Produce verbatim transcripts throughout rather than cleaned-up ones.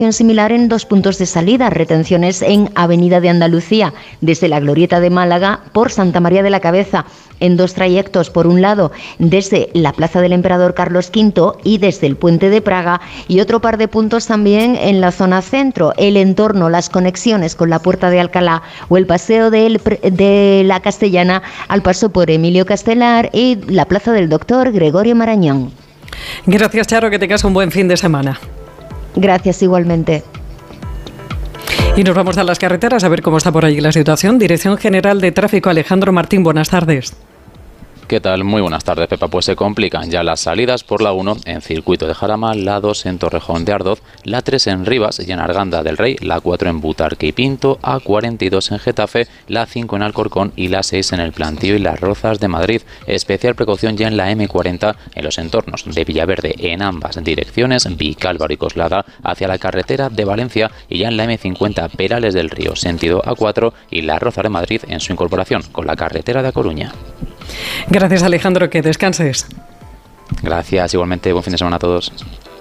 similar en dos puntos de salida, retenciones en Avenida de Andalucía, desde la Glorieta de Málaga por Santa María de la Cabeza, en dos trayectos, por un lado desde la Plaza del Emperador Carlos quinto y desde el Puente de Praga, y otro par de puntos también en la zona centro, el entorno, las conexiones con la Puerta de Alcalá o el Paseo de, el, de la Castellana al paso por Emilio Castelar y la Plaza del Doctor Gregorio Marañón. Gracias, Charo, que tengas un buen fin de semana. Gracias, igualmente. Y nos vamos a las carreteras a ver cómo está por allí la situación. Dirección General de Tráfico, Alejandro Martín, buenas tardes. ¿Qué tal? Muy buenas tardes, Pepa. Pues se complican ya las salidas por la uno en Circuito de Jarama, la dos en Torrejón de Ardoz, la tres en Rivas y en Arganda del Rey, la cuatro en Butarque y Pinto, A cuarenta y dos en Getafe, la cinco en Alcorcón y la seis en El Plantío y Las Rozas de Madrid. Especial precaución ya en la eme cuarenta en los entornos de Villaverde en ambas direcciones, Vicálvaro y Coslada hacia la carretera de Valencia, y ya en la eme cincuenta Perales del Río sentido A cuatro y Las Rozas de Madrid en su incorporación con la carretera de A Coruña. Gracias, Alejandro, que descanses. Gracias, igualmente, buen fin de semana a todos.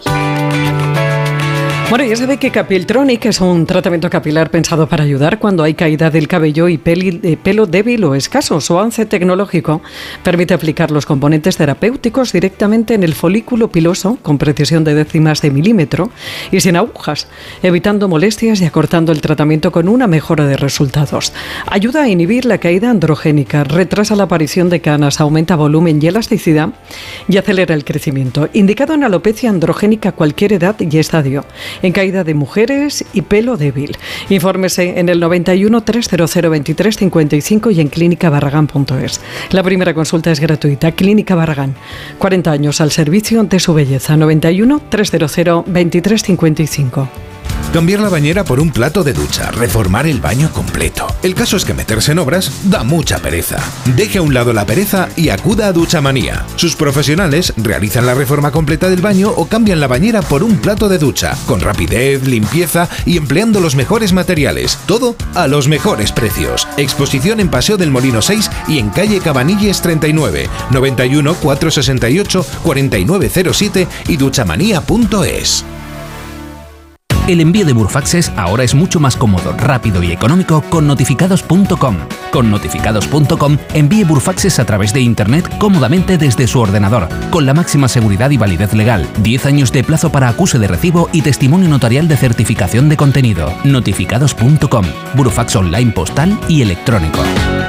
Bueno, ya sabe que Capiltronic es un tratamiento capilar pensado para ayudar cuando hay caída del cabello y peli, eh, pelo débil o escaso. Su avance tecnológico permite aplicar los componentes terapéuticos directamente en el folículo piloso con precisión de décimas de milímetro y sin agujas, evitando molestias y acortando el tratamiento con una mejora de resultados. Ayuda a inhibir la caída androgénica, retrasa la aparición de canas, aumenta volumen y elasticidad y acelera el crecimiento. Indicado en alopecia androgénica a cualquier edad y estadio, en caída de mujeres y pelo débil. Infórmese en el noventa y uno, trescientos veintitrés, cincuenta y cinco y en clínica barragán punto es. La primera consulta es gratuita. Clínica Barragán, cuarenta años al servicio de su belleza. noventa y uno, trescientos veintitrés, cincuenta y cinco. Cambiar la bañera por un plato de ducha, reformar el baño completo. El caso es que meterse en obras da mucha pereza. Deje a un lado la pereza y acuda a Duchamanía. Sus profesionales realizan la reforma completa del baño o cambian la bañera por un plato de ducha, con rapidez, limpieza y empleando los mejores materiales. Todo a los mejores precios. Exposición en Paseo del Molino seis y en calle Cabanilles treinta y nueve, noventa y uno, cuatrocientos sesenta y ocho, cuarenta y nueve cero siete y duchamanía punto es. El envío de Burfaxes ahora es mucho más cómodo, rápido y económico con notificados punto com. Con notificados punto com envíe Burfaxes a través de Internet cómodamente desde su ordenador, con la máxima seguridad y validez legal, diez años de plazo para acuse de recibo y testimonio notarial de certificación de contenido. notificados punto com, Burfax online postal y electrónico.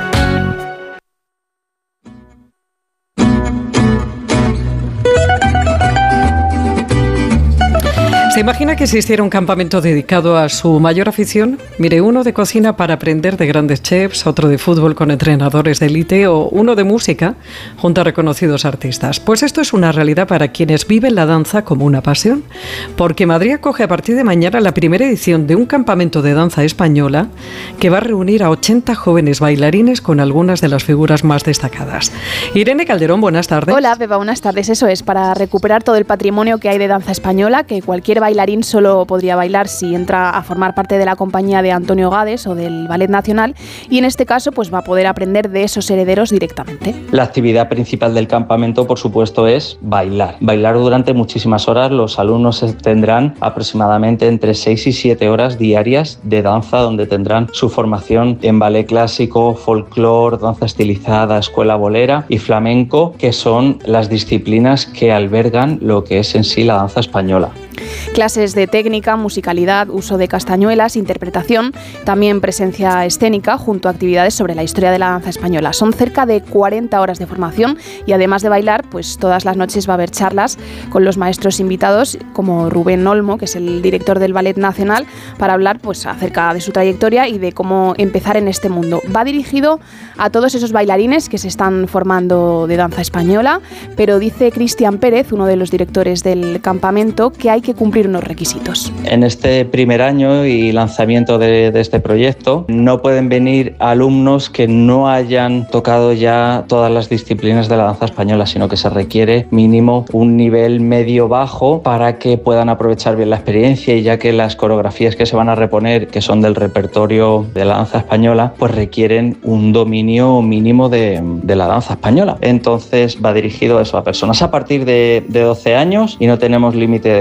¿Se imagina que existiera un campamento dedicado a su mayor afición? Mire, uno de cocina para aprender de grandes chefs, otro de fútbol con entrenadores de élite o uno de música junto a reconocidos artistas. Pues esto es una realidad para quienes viven la danza como una pasión, porque Madrid acoge a partir de mañana la primera edición de un campamento de danza española que va a reunir a ochenta jóvenes bailarines con algunas de las figuras más destacadas. Irene Calderón, buenas tardes. Hola, Pepa, buenas tardes. Eso es, para recuperar todo el patrimonio que hay de danza española, que cualquier bailarín solo podría bailar si entra a formar parte de la compañía de Antonio Gades o del Ballet Nacional, y en este caso pues va a poder aprender de esos herederos directamente. La actividad principal del campamento, por supuesto, es bailar. Bailar durante muchísimas horas. Los alumnos tendrán aproximadamente entre seis y siete horas diarias de danza, donde tendrán su formación en ballet clásico, folclore, danza estilizada, escuela bolera y flamenco, que son las disciplinas que albergan lo que es en sí la danza española. Clases de técnica, musicalidad, uso de castañuelas, interpretación, también presencia escénica junto a actividades sobre la historia de la danza española. Son cerca de cuarenta horas de formación y además de bailar, pues todas las noches va a haber charlas con los maestros invitados como Rubén Olmo, que es el director del Ballet Nacional, para hablar pues acerca de su trayectoria y de cómo empezar en este mundo. Va dirigido a todos esos bailarines que se están formando de danza española, pero dice Cristian Pérez, uno de los directores del campamento, que hay que cumplir unos requisitos. En este primer año y lanzamiento de, de este proyecto no pueden venir alumnos que no hayan tocado ya todas las disciplinas de la danza española, sino que se requiere mínimo un nivel medio-bajo para que puedan aprovechar bien la experiencia, y ya que las coreografías que se van a reponer, que son del repertorio de la danza española, pues requieren un dominio mínimo de, de la danza española. Entonces va dirigido a eso, a personas a partir de, de doce años, y no tenemos límite de edad.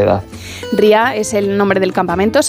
RIA es el nombre del campamento.